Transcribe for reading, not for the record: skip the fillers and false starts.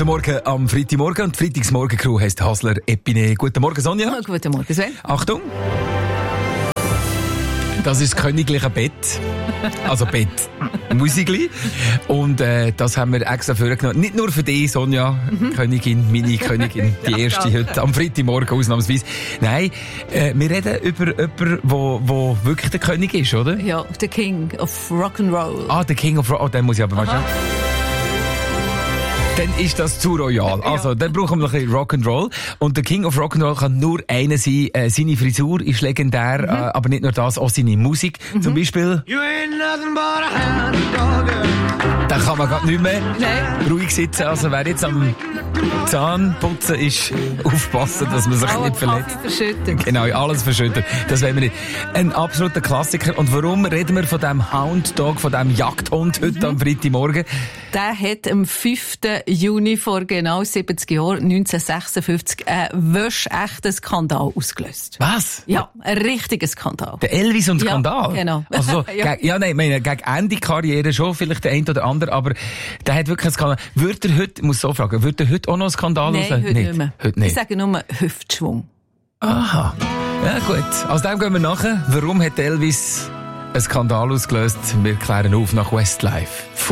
Guten Morgen am Freitagmorgen. Und die Freitagsmorgen-Crew heisst Hasler Epine. Guten Morgen, Sonja. Guten Morgen, Sven. Achtung. Das ist das königliche Bett. Also Bett. Musikli. Und das haben wir extra vorgenommen. Nicht nur für dich, Sonja, Königin, Mini-Königin, die erste heute am Freitagmorgen ausnahmsweise. Nein, wir reden über jemanden, wo wirklich der König ist, oder? Ja, der King of Rock'n'Roll. Ah, der King of Rock. Oh, den muss ich aber mal schauen. Dann ist das zu royal. Also, dann brauchen wir ein bisschen Rock'n'Roll. Und der King of Rock'n'Roll kann nur einer sein. Seine Frisur ist legendär, aber nicht nur das, auch seine Musik. Zum Beispiel. You ain't nothing but a hound dog. Da kann man gerade nicht mehr Nein. ruhig sitzen. Also, wer jetzt am Zahnputzen ist, aufpassen, dass man sich nicht verletzt. Verschüttet. Genau, alles verschüttet. Das wollen wir nicht. Ein absoluter Klassiker. Und warum reden wir von diesem Hound Dog, von diesem Jagdhund heute am Freitagmorgen? Der hat am 5. Juni vor genau 70 Jahren, 1956, einen wäschechten Skandal ausgelöst. Was? Ja, ein richtiger Skandal. Der Elvis und Skandal? Ja, genau. Also, Ja. Gegen Ende Karriere schon, vielleicht der ein oder andere, aber der hat wirklich einen Skandal. Würde er heute, ich muss so fragen, würde er heute auch noch einen Skandal Nein, auslösen? heute nicht mehr. Heute nicht. Ich sage nur Hüftschwung. Aha. Ja, gut. Also dem gehen wir nachher. Warum hat Elvis einen Skandal ausgelöst? Wir klären auf nach Westlife.